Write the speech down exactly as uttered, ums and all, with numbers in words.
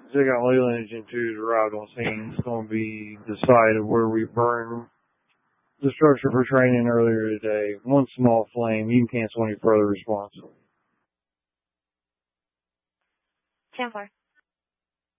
Second Leland Engine two has arrived on scene. It's going to be the site of where we burned the structure for training earlier today. One small flame. You can cancel any further response. ten four.